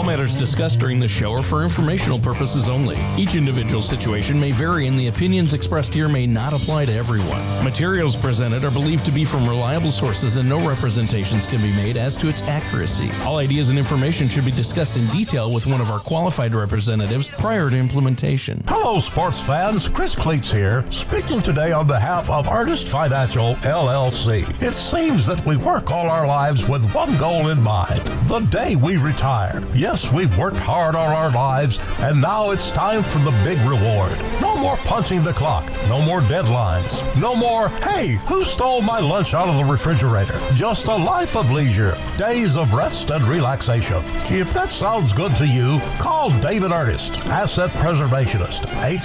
matters discussed during this show are for informational purposes only. Each individual situation may vary, and the opinions expressed here may not apply to everyone. Materials presented are believed to be from reliable sources, and no representations can be made as to its accuracy. All ideas and information should be discussed in detail with one of our qualified representatives prior to implementation. Hello, sports fans. Chris Cleats here, speaking today on behalf of Ernest Financial, LLC. It seems that we work all our lives with one goal in mind: the day we retire. Yes, we've worked hard all our lives, and now it's time for the big reward. No more punching the clock. No more deadlines. No more, hey, who stole my lunch out of the refrigerator? Just a life of leisure. Days of rest and relaxation. If that sounds good to you, call David Ernest, Asset Preservationist,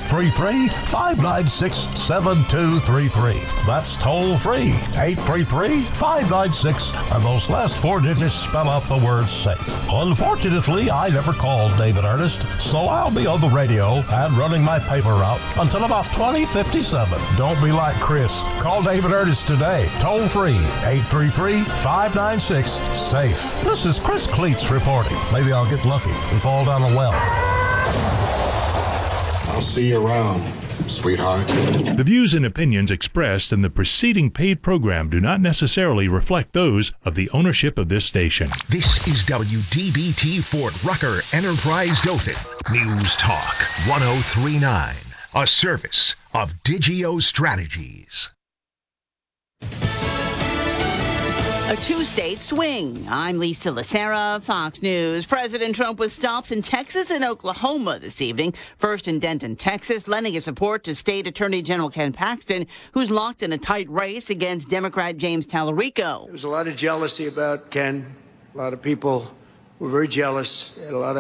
833-596-7233. That's toll free, 833-596, and those last four digits spell out the word SAFE. Unfortunately, I never called David Ernest, so I'll be on the radio and running my paper route until about 2057. Don't be like Chris. Call David Ernest today, toll free, 833-596-SAFE. This is Chris Cleats reporting. Maybe I'll get lucky and fall down a well. I'll see you around, sweetheart. The views and opinions expressed in the preceding paid program do not necessarily reflect those of the ownership of this station. This is WDBT Fort Rucker Enterprise Dothan. News Talk 1039, a service of Digio Strategies. A two-state swing. I'm Lisa Lacera, Fox News. President Trump with stops in Texas and Oklahoma this evening. First in Denton, Texas, lending his support to State Attorney General Ken Paxton, who's locked in a tight race against Democrat James Tallarico. There was a lot of jealousy about Ken. A lot of people were very jealous. A lot of